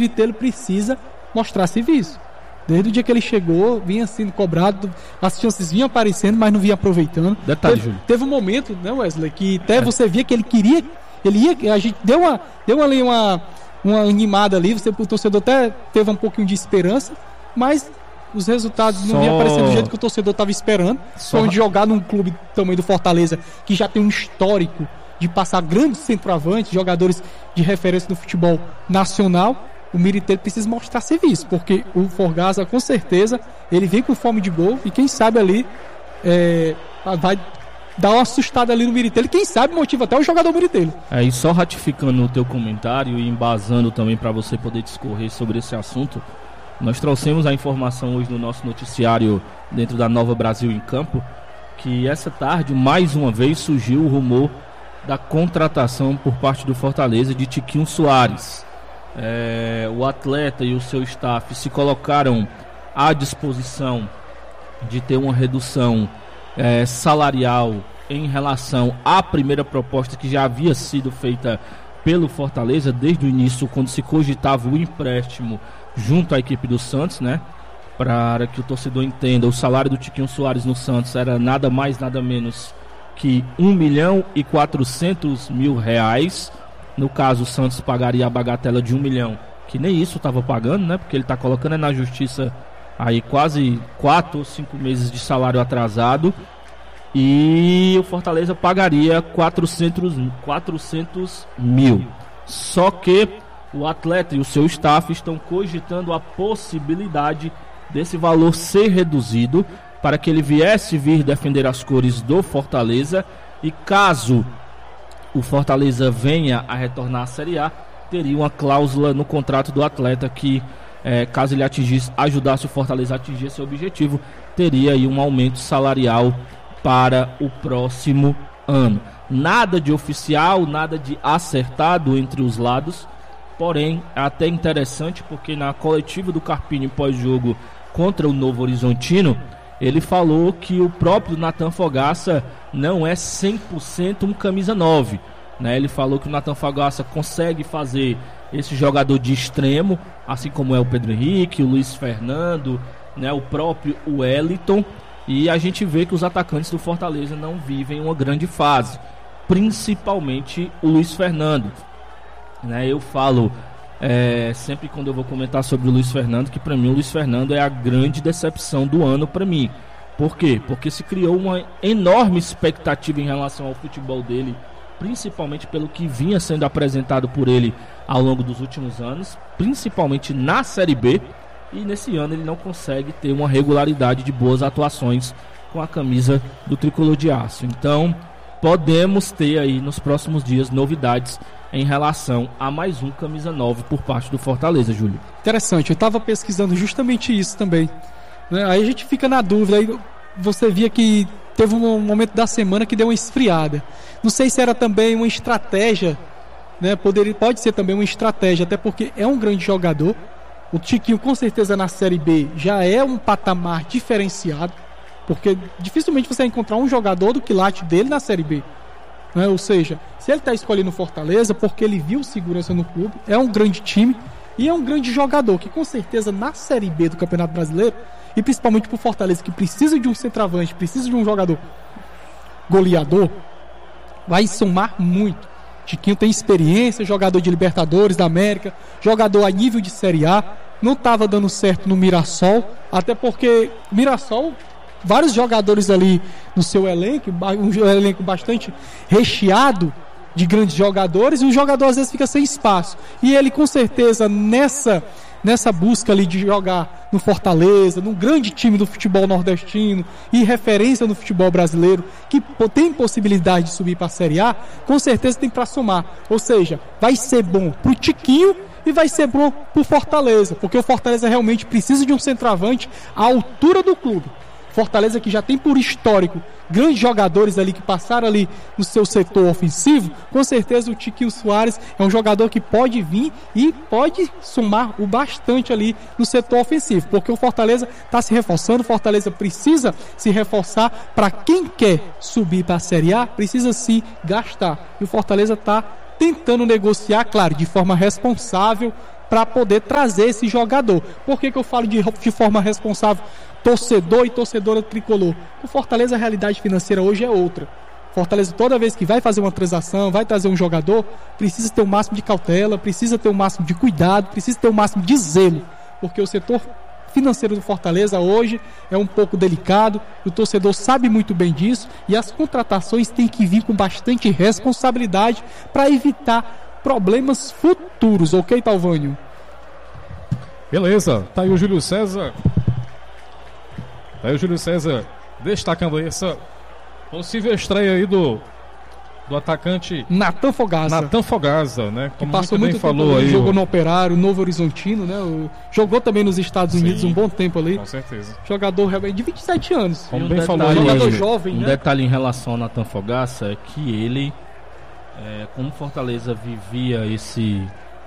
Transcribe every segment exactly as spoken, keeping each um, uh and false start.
Miritelo precisa mostrar serviço. Desde o dia que ele chegou, vinha sendo cobrado, as chances vinham aparecendo, mas não vinha aproveitando. Detalhe, teve, Júlio. Teve um momento, né, Wesley, que até é. você via que ele queria, ele ia, a gente deu uma, deu ali uma, uma animada ali, você, o torcedor até teve um pouquinho de esperança, mas os resultados Só... não vinham aparecendo do jeito que o torcedor estava esperando. Só onde jogar num clube do tamanho do Fortaleza, que já tem um histórico de passar grandes centroavantes, jogadores de referência do futebol nacional, o Miritelo precisa mostrar serviço, porque o Fortaleza, com certeza, ele vem com fome de gol e quem sabe ali é, vai dar uma assustada ali no Miritelo e quem sabe motiva até o jogador Miritelo. É, e só ratificando o teu comentário e embasando também para você poder discorrer sobre esse assunto, nós trouxemos a informação hoje no nosso noticiário dentro da Nova Brasil em Campo, que essa tarde, mais uma vez, surgiu o rumor da contratação por parte do Fortaleza de Tiquinho Soares. É, o atleta e o seu staff se colocaram à disposição de ter uma redução é, salarial em relação à primeira proposta que já havia sido feita pelo Fortaleza desde o início, quando se cogitava o empréstimo junto à equipe do Santos, né? Para que o torcedor entenda, o salário do Tiquinho Soares no Santos era nada mais, nada menos que um milhão e quatrocentos mil reais. No caso, o Santos pagaria a bagatela de um milhão, que nem isso estava pagando, né? Porque ele está colocando na justiça aí quase quatro ou cinco meses de salário atrasado. E o Fortaleza pagaria quatrocentos mil. Só que o atleta e o seu staff estão cogitando a possibilidade desse valor ser reduzido para que ele viesse vir defender as cores do Fortaleza. E caso o Fortaleza venha a retornar à Série A, teria uma cláusula no contrato do atleta que, é, caso ele atingisse, ajudasse o Fortaleza a atingir esse objetivo, teria aí um aumento salarial para o próximo ano. Nada de oficial, nada de acertado entre os lados, porém é até interessante porque na coletiva do Carpini pós-jogo contra o Novo Horizontino, ele falou que o próprio Nathan Fogaça não é cem por cento um camisa nove, né? Ele falou que o Nathan Fogaça consegue fazer esse jogador de extremo, assim como é o Pedro Henrique, o Luiz Fernando, né? O próprio Wellington, e a gente vê que os atacantes do Fortaleza não vivem uma grande fase, principalmente o Luiz Fernando, né? Eu falo É, sempre quando eu vou comentar sobre o Luiz Fernando, que para mim o Luiz Fernando é a grande decepção do ano para mim. Por quê? Porque se criou uma enorme expectativa em relação ao futebol dele, principalmente pelo que vinha sendo apresentado por ele ao longo dos últimos anos, principalmente na Série B, e nesse ano ele não consegue ter uma regularidade de boas atuações com a camisa do Tricolor de Aço. Então podemos ter aí nos próximos dias novidades em relação a mais um camisa nove por parte do Fortaleza, Júlio. Interessante, eu estava pesquisando justamente isso também, né? Aí a gente fica na dúvida, aí você via que teve um momento da semana que deu uma esfriada. Não sei se era também uma estratégia, né? Poderia, pode ser também uma estratégia, até porque é um grande jogador. O Tiquinho com certeza na Série B já é um patamar diferenciado, porque dificilmente você vai encontrar um jogador do quilate dele na Série B. Né? Ou seja, se ele está escolhendo Fortaleza porque ele viu segurança no clube, é um grande time e é um grande jogador que com certeza na Série B do Campeonato Brasileiro, e principalmente para o Fortaleza que precisa de um centroavante, precisa de um jogador goleador, vai somar muito. Tiquinho tem experiência, jogador de Libertadores da América, jogador a nível de Série A, não estava dando certo no Mirassol, até porque o Mirassol, vários jogadores ali no seu elenco, um elenco bastante recheado de grandes jogadores, e o jogador às vezes fica sem espaço. E ele com certeza nessa, nessa busca ali de jogar no Fortaleza, num grande time do futebol nordestino e referência no futebol brasileiro, que tem possibilidade de subir para a Série A, com certeza tem para somar. Ou seja, vai ser bom pro Tiquinho e vai ser bom pro Fortaleza, porque o Fortaleza realmente precisa de um centroavante à altura do clube. Fortaleza que já tem por histórico grandes jogadores ali que passaram ali no seu setor ofensivo, com certeza o Tiquinho Soares é um jogador que pode vir e pode somar o bastante ali no setor ofensivo, porque o Fortaleza está se reforçando, o Fortaleza precisa se reforçar. Para quem quer subir para a Série A, precisa se gastar, e o Fortaleza está tentando negociar, claro, de forma responsável, para poder trazer esse jogador. Por que que eu falo de, de forma responsável torcedor e torcedora tricolor? O Fortaleza, a realidade financeira hoje é outra. Fortaleza, toda vez que vai fazer uma transação, vai trazer um jogador, precisa ter o máximo de cautela, precisa ter o máximo de cuidado, precisa ter o máximo de zelo, porque o setor financeiro do Fortaleza hoje é um pouco delicado, o torcedor sabe muito bem disso, e as contratações têm que vir com bastante responsabilidade para evitar problemas futuros, ok, Talvânio? Beleza, tá aí o Júlio César. Tá aí o Júlio César destacando aí essa possível estreia aí do, do atacante Natan Fogaça. Natan Fogaça, né? Que passou muito, muito falou tempo, aí, jogou o... no Operário, Novo Horizontino, né? O... Jogou também nos Estados Unidos. Sim, um bom tempo ali. Com certeza. Jogador realmente de vinte e sete anos. Como um bem detalhe, falou, jogador jovem, um né? detalhe em relação ao Natan Fogaça é que ele, é, como Fortaleza vivia esse,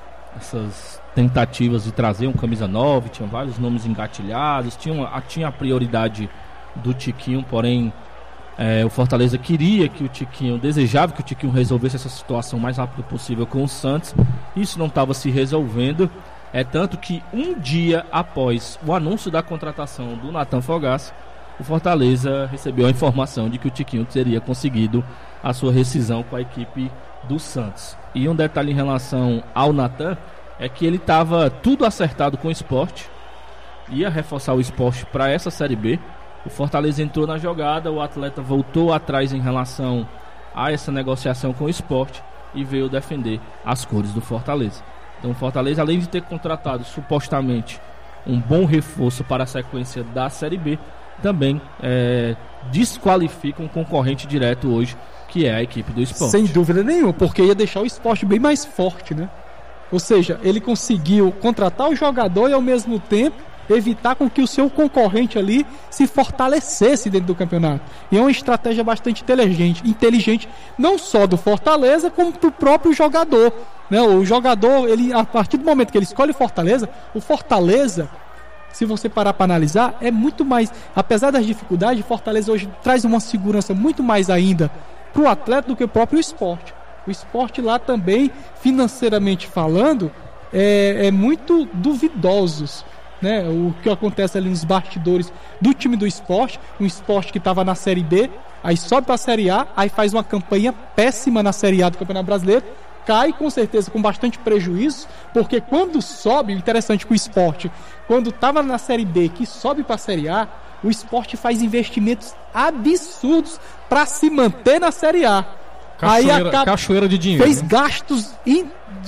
essas tentativas de trazer um camisa nove, tinha vários nomes engatilhados, tinha, uma, tinha a prioridade do Tiquinho, porém É, o Fortaleza queria que o Tiquinho, desejava que o Tiquinho resolvesse essa situação o mais rápido possível com o Santos. Isso não estava se resolvendo. É tanto que um dia após o anúncio da contratação do Natan Fogaça, o Fortaleza recebeu a informação de que o Tiquinho teria conseguido a sua rescisão com a equipe do Santos. E um detalhe em relação ao Natan é que ele estava tudo acertado com o Sport, ia reforçar o Sport para essa Série B. O Fortaleza entrou na jogada, o atleta voltou atrás em relação a essa negociação com o Sport e veio defender as cores do Fortaleza. Então o Fortaleza, além de ter contratado supostamente um bom reforço para a sequência da Série B, também é, desqualifica um concorrente direto hoje, que é a equipe do Sport. Sem dúvida nenhuma, porque ia deixar o Sport bem mais forte, né? Ou seja, ele conseguiu contratar o jogador e ao mesmo tempo evitar com que o seu concorrente ali se fortalecesse dentro do campeonato. E é uma estratégia bastante inteligente, inteligente não só do Fortaleza, como do próprio jogador, né? O jogador, ele, a partir do momento que ele escolhe o Fortaleza, o Fortaleza, se você parar para analisar, é muito mais, apesar das dificuldades, o Fortaleza hoje traz uma segurança muito mais ainda para o atleta do que o próprio Sport. O Sport lá também, financeiramente falando, é, é muito duvidosos, né? O que acontece ali nos bastidores do time do Sport, um Sport que estava na Série B, aí sobe para a Série A, aí faz uma campanha péssima na Série A do Campeonato Brasileiro, cai com certeza com bastante prejuízo, porque quando sobe, interessante que o Sport, quando estava na Série B, que sobe para a Série A, o Sport faz investimentos absurdos para se manter na Série A. Cachoeira, aí a cachoeira de dinheiro. Fez, né, gastos in,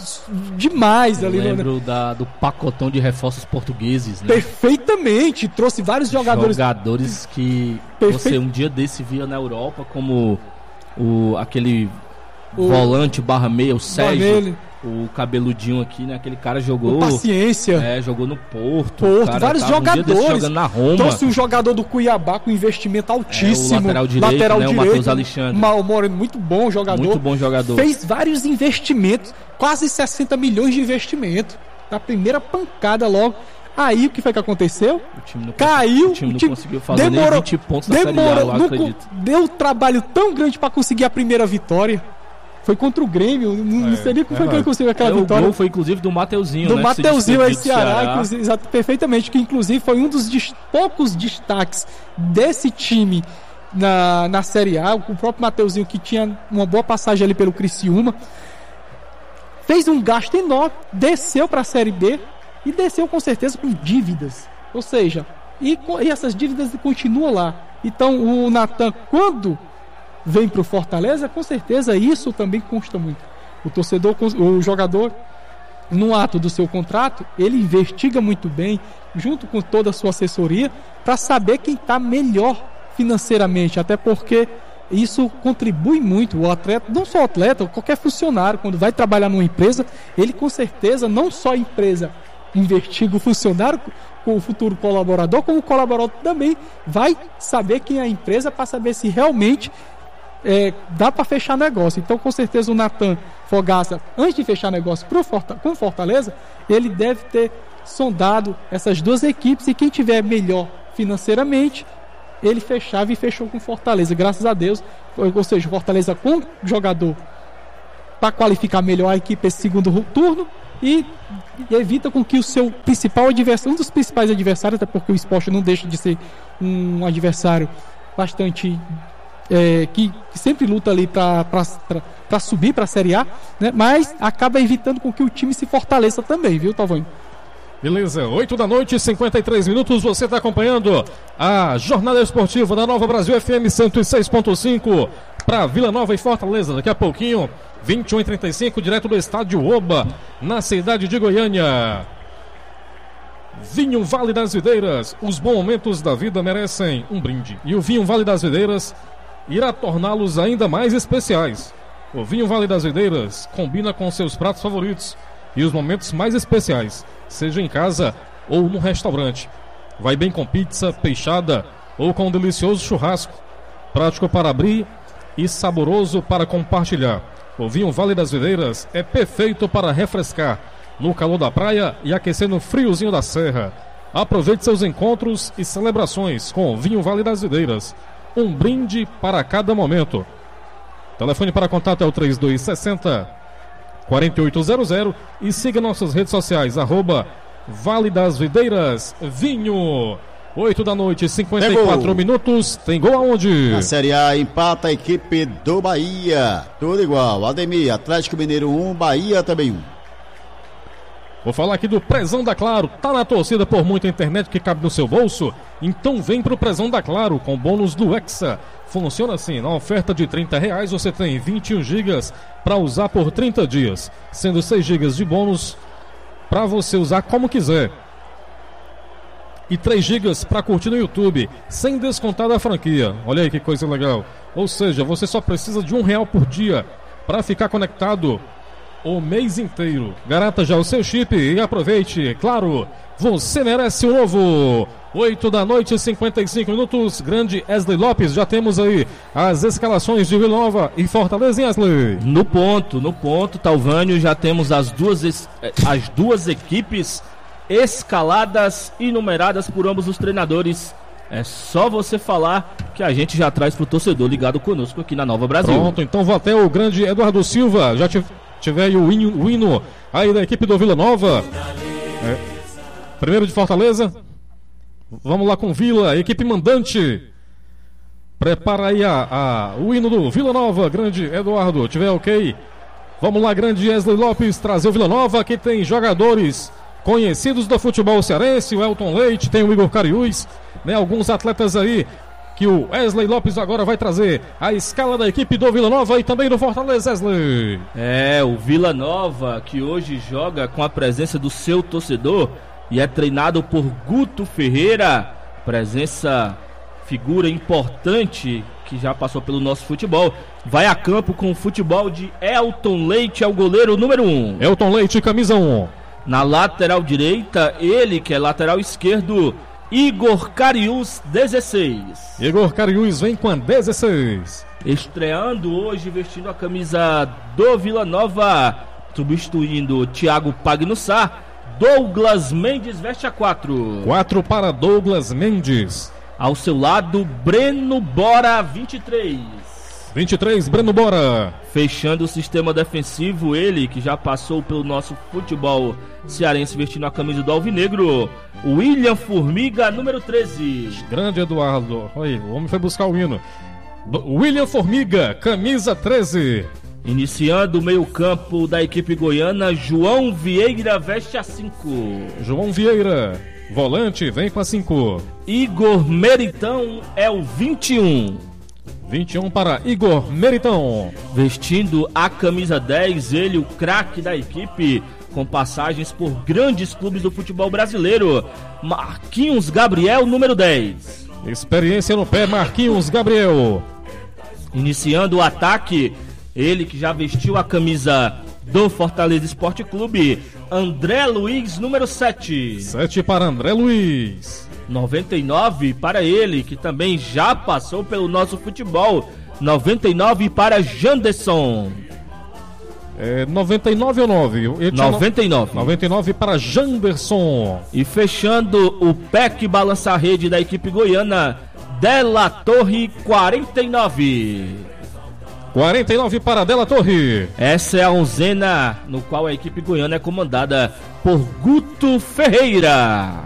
demais. Eu ali. lembro No... da, do pacotão de reforços portugueses, né? Perfeitamente. Trouxe vários jogadores. Jogadores que Perfeito. Você um dia desse via na Europa, como o, aquele o... volante barra meia, o Sérgio. O cabeludinho aqui, né? Aquele cara jogou. O Paciência. É, jogou no Porto. Porto, vários jogadores. Um jogando na Roma. Trouxe um jogador do Cuiabá com investimento altíssimo. É, o lateral direito, lateral né? direito, o Matheus Alexandre. Mal Moreno, muito bom jogador. Muito bom jogador. Fez vários investimentos, quase sessenta milhões de investimento. Na primeira pancada logo. Aí o que foi que aconteceu? O time não Caiu. O time não o time conseguiu fazer demorou, nem vinte pontos na demorou, Série A, eu não, acredito. Deu um trabalho tão grande para conseguir a primeira vitória. Foi contra o Grêmio, não, é, não sei nem como é, foi que ele conseguiu aquela é, vitória. O gol foi inclusive do Mateuzinho, do né? Mateuzinho aí, Ceará, inclusive, exato, perfeitamente, que inclusive foi um dos des- poucos destaques desse time na, na Série A. O próprio Mateuzinho, que tinha uma boa passagem ali pelo Criciúma, fez um gasto enorme, desceu para a Série B e desceu com certeza com dívidas. Ou seja, e, e essas dívidas continuam lá. Então o Natan, quando vem para o Fortaleza, com certeza isso também consta muito. O torcedor, o jogador, no ato do seu contrato, ele investiga muito bem, junto com toda a sua assessoria, para saber quem está melhor financeiramente, até porque isso contribui muito. O atleta, não só o atleta, qualquer funcionário, quando vai trabalhar numa empresa, ele com certeza, não só a empresa investiga o funcionário com o futuro colaborador, como o colaborador também vai saber quem é a empresa, para saber se realmente É, dá para fechar negócio. Então com certeza o Natan Fogaça, antes de fechar negócio pro Forta, com Fortaleza, ele deve ter sondado essas duas equipes, e quem tiver melhor financeiramente, ele fechava, e fechou com Fortaleza, graças a Deus. Ou seja, Fortaleza com jogador para qualificar melhor a equipe esse segundo turno e, e evita com que o seu principal adversário, um dos principais adversários, até porque o Sport não deixa de ser um adversário bastante é, que, que sempre luta ali para subir para a Série A, né? Mas acaba evitando com que o time se fortaleça também, viu, Talvão? Beleza, oito da noite, cinquenta e três minutos, você está acompanhando a jornada esportiva da Nova Brasil F M cento e seis ponto cinco para Vila Nova e Fortaleza. Daqui a pouquinho, vinte e um e trinta e cinco, direto do estádio Oba, na cidade de Goiânia. Vinho Vale das Videiras, os bons momentos da vida merecem um brinde. E o Vinho Vale das Videiras irá torná-los ainda mais especiais. O Vinho Vale das Videiras combina com seus pratos favoritos e os momentos mais especiais, seja em casa ou no restaurante. Vai bem com pizza, peixada ou com um delicioso churrasco. Prático para abrir e saboroso para compartilhar. O Vinho Vale das Videiras é perfeito para refrescar no calor da praia e aquecer no friozinho da serra. Aproveite seus encontros e celebrações com o Vinho Vale das Videiras. Um brinde para cada momento. Telefone para contato é o trinta e dois sessenta, quarenta e oito zero zero e siga nossas redes sociais, arroba Vale das Videiras Vinho. oito da noite, cinquenta e quatro minutos. Tem gol aonde? Na Série A empata a equipe do Bahia. Tudo igual. Ademir, Atlético Mineiro um, Bahia também um. Vou falar aqui do Prezão da Claro. Tá na torcida por muita internet que cabe no seu bolso? Então vem pro Prezão da Claro com bônus do Hexa. Funciona assim, na oferta de trinta reais você tem vinte e um gigas para usar por trinta dias, sendo seis gigas de bônus para você usar como quiser. E três gigas para curtir no YouTube, sem descontar da franquia. Olha aí que coisa legal. Ou seja, você só precisa de um real por dia para ficar conectado o mês inteiro. Garanta já o seu chip e aproveite. Claro, você merece um novo. oito da noite, cinquenta e cinco minutos. Grande Wesley Lopes, já temos aí as escalações de Vila Nova e Fortaleza, em Wesley. No ponto, no ponto, Talvânio, já temos as duas, as duas equipes escaladas e numeradas por ambos os treinadores. É só você falar que a gente já traz pro torcedor ligado conosco aqui na Nova Brasil. Pronto, então vou até o grande Eduardo Silva. Já te, tiver aí o hino, o hino aí da equipe do Vila Nova. É. Primeiro de Fortaleza. Vamos lá com Vila, equipe mandante. Prepara aí a, a, o hino do Vila Nova, grande Eduardo. Tiver ok? Vamos lá, grande Wesley Lopes, trazer o Vila Nova, que tem jogadores conhecidos do futebol cearense, o Elton Leite, tem o Igor Cariús, né, alguns atletas aí que o Wesley Lopes agora vai trazer a escala da equipe do Vila Nova e também do Fortaleza, Wesley. É, o Vila Nova que hoje joga com a presença do seu torcedor e é treinado por Guto Ferreira, presença, figura importante que já passou pelo nosso futebol. Vai a campo com o futebol de Elton Leite, é o goleiro número um. Elton Leite, camisa um. Na lateral direita, ele que é lateral esquerdo, Igor Cariús, dezesseis. Igor Cariús vem com a dezesseis. Estreando hoje, vestindo a camisa do Vila Nova, substituindo Thiago Pagnussá, Douglas Mendes veste a quatro. quatro para Douglas Mendes. Ao seu lado, Breno Bora, vinte e três. vinte e três, Breno Bora. Fechando o sistema defensivo, ele que já passou pelo nosso futebol cearense vestindo a camisa do Alvinegro, William Formiga, número treze. Grande Eduardo. Aí, o homem foi buscar o hino. William Formiga, camisa treze. Iniciando o meio-campo da equipe goiana, João Vieira veste a cinco. João Vieira, volante, vem com a cinco. Igor Meritão é o vinte e um. vinte e um para Igor Meritão. Vestindo a camisa dez, ele, o craque da equipe, com passagens por grandes clubes do futebol brasileiro, Marquinhos Gabriel, número dez. Experiência no pé, Marquinhos Gabriel. Iniciando o ataque, ele que já vestiu a camisa do Fortaleza Esporte Clube, André Luiz, número sete. sete para André Luiz. noventa e nove para ele, que também já passou pelo nosso futebol. noventa e nove para Janderson. É noventa e nove ou nove? noventa e nove. noventa e nove para Janderson. E fechando o P E C balança-rede da equipe goiana, Della Torre, quarenta e nove. quarenta e nove para Della Torre. Essa é a onzena no qual a equipe goiana é comandada por Guto Ferreira.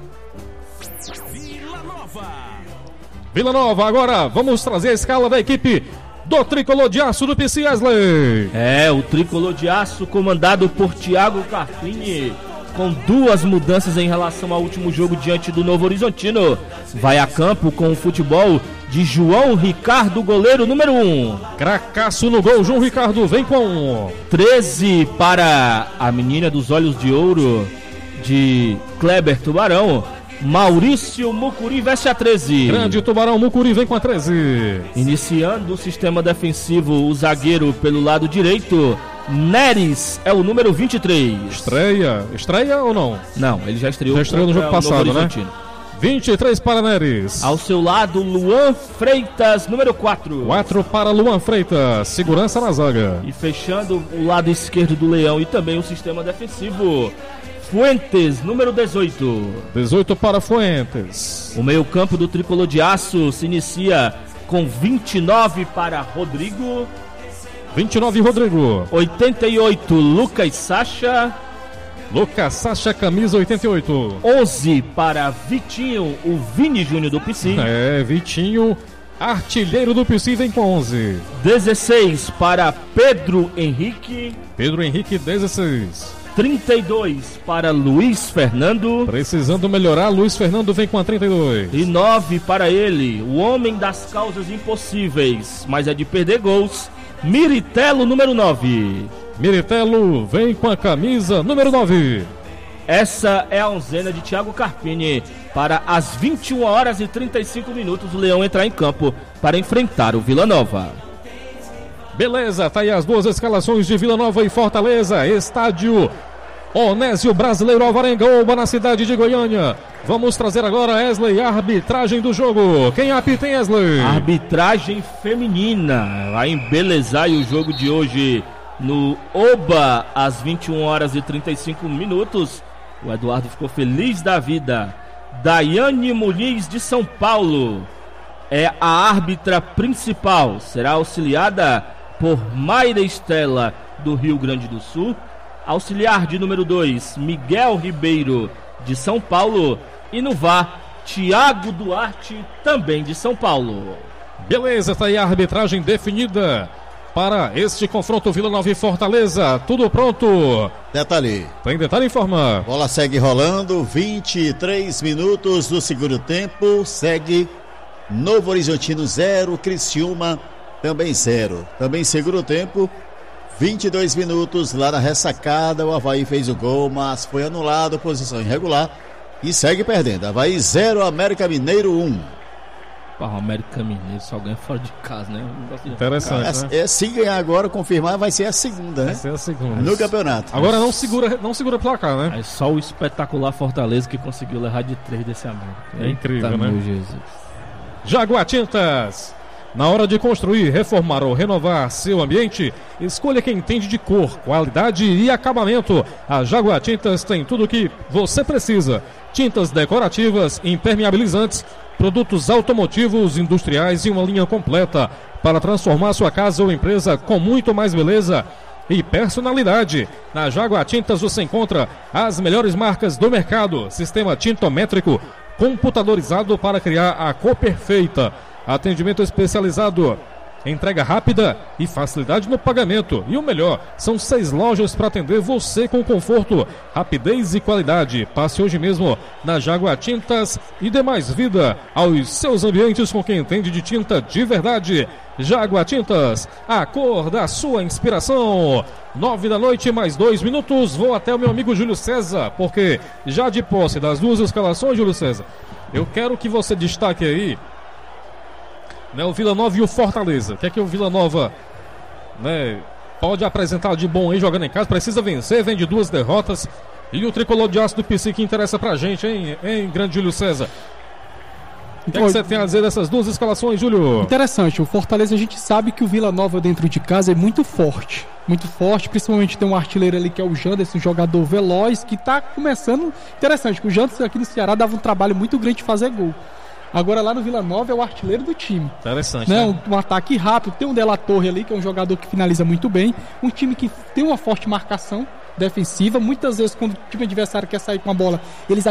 Vila Nova, agora vamos trazer a escala da equipe do Tricolor de Aço do P C Wesley. É, o Tricolor de Aço comandado por Thiago Carpini, com duas mudanças em relação ao último jogo diante do Novo Horizontino. Vai a campo com o futebol de João Ricardo, goleiro número um. Cracaço no gol, João Ricardo vem com treze para a menina dos olhos de ouro de Kleber Tubarão. Maurício Mucuri veste a treze. Grande Tubarão, Mucuri vem com a treze. Iniciando o sistema defensivo, o zagueiro pelo lado direito, Neres é o número vinte e três. Estreia, estreia ou não? Não, ele já estreou, já estreou no jogo passado, né? vinte e três para Neres. Ao seu lado, Luan Freitas, número quatro. quatro para Luan Freitas, segurança na zaga. E fechando o lado esquerdo do Leão e também o sistema defensivo, Fuentes, número dezoito. dezoito para Fuentes. O meio-campo do Tricolor de Aço se inicia com vinte e nove para Rodrigo. vinte e nove Rodrigo. oitenta e oito Lucas Sacha. Lucas Sacha, camisa oitenta e oito. onze para Vitinho, o Vini Júnior do P C. É, Vitinho, artilheiro do P C, vem com onze. dezesseis para Pedro Henrique. Pedro Henrique, dezesseis. trinta e dois para Luiz Fernando. Precisando melhorar, Luiz Fernando vem com a trinta e dois. E nove para ele, o homem das causas impossíveis, mas é de perder gols, Miritelo, número nove. Miritelo vem com a camisa número nove. Essa é a onzena de Thiago Carpini para as vinte e uma horas e trinta e cinco minutos o Leão entrar em campo para enfrentar o Vila Nova. Beleza, tá aí as duas escalações de Vila Nova e Fortaleza. Estádio Onésio Brasileiro Alvarenga, na cidade de Goiânia. Vamos trazer agora, Wesley, a arbitragem do jogo. Quem apita, hein, Wesley? Arbitragem feminina. Vai embelezar o jogo de hoje no Oba, às vinte e uma horas e trinta e cinco minutos. O Eduardo ficou feliz da vida. Daiane Muniz, de São Paulo, é a árbitra principal. Será auxiliada por Mayra Estela, do Rio Grande do Sul. Auxiliar de número dois, Miguel Ribeiro, de São Paulo. E no V A R, Tiago Duarte, também de São Paulo. Beleza, tá aí a arbitragem definida para este confronto Vila Nova e Fortaleza. Tudo pronto. Detalhe. Tem detalhe, informa. Bola segue rolando, vinte e três minutos do segundo tempo. Segue Novo Horizontino zero, Criciúma também zero. Também segundo tempo, vinte e dois minutos lá na ressacada. O Avaí fez o gol, mas foi anulado, posição irregular. E segue perdendo. Avaí zero, América Mineiro um. O América Mineiro só ganha fora de casa, né? Interessante, é, né? É, se ganhar agora, confirmar, vai ser a segunda, né? Vai ser a segunda. No campeonato. Agora não segura, não segura placar, né? É só o espetacular Fortaleza que conseguiu levar de três desse América. É incrível, Eita, né? Meu Jesus. Jaguatintas. Na hora de construir, reformar ou renovar seu ambiente, escolha quem entende de cor, qualidade e acabamento. A Jaguatintas tem tudo o que você precisa. Tintas decorativas, impermeabilizantes, produtos automotivos, industriais e uma linha completa para transformar sua casa ou empresa com muito mais beleza e personalidade. Na Jaguatintas você encontra as melhores marcas do mercado, sistema tintométrico computadorizado para criar a cor perfeita, atendimento especializado, entrega rápida e facilidade no pagamento. E o melhor, são seis lojas para atender você com conforto, rapidez e qualidade. Passe hoje mesmo na Jaguatintas e dê mais vida aos seus ambientes com quem entende de tinta de verdade. Jaguatintas, a cor da sua inspiração. Nove da noite, mais dois minutos. Vou até o meu amigo Júlio César, porque já de posse das duas escalações, Júlio César, eu quero que você destaque aí, né, o Vila Nova e o Fortaleza. O que é que o Vila Nova, né, pode apresentar de bom aí jogando em casa? Precisa vencer, vem de duas derrotas. E o Tricolor de Aço do P C que interessa pra gente, hein, hein grande Júlio César? O que, é que você tem a dizer dessas duas escalações, Júlio? Interessante, o Fortaleza a gente sabe que o Vila Nova dentro de casa é muito forte. Muito forte, principalmente tem um artilheiro ali que é o Janderson, um jogador veloz, que tá começando. Interessante, que o Janderson aqui no Ceará dava um trabalho muito grande de fazer gol. Agora lá no Vila Nova é o artilheiro do time. Interessante, né? né? Um, um ataque rápido, tem um De La Torre ali, que é um jogador que finaliza muito bem. Um time que tem uma forte marcação defensiva. Muitas vezes, quando o time adversário quer sair com a bola, eles